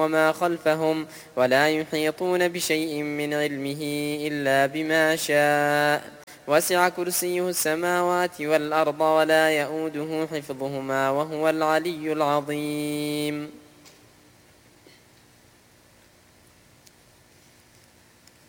وما خلفهم ولا يحيطون بشيء من علمه إلا بما شاء. وسع كرسيه السماوات والأرض ولا يؤوده حفظهما وهو العلي العظيم.